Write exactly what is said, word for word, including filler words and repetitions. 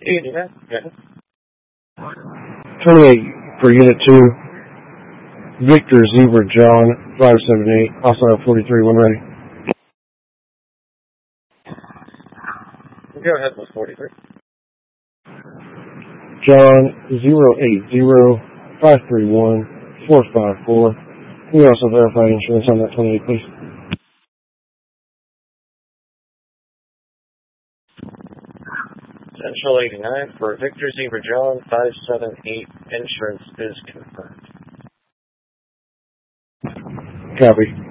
eighty-nine, yeah. twenty-eight for Unit two. Victor Zebra John five seven eight. Also have forty-three when ready. Go ahead with forty-three. John zero eight zero five three one four five four. We also verify insurance on that twenty-eight, please. Central eighty-nine for Victor Zebra John five seven eight. Insurance is confirmed. Copy.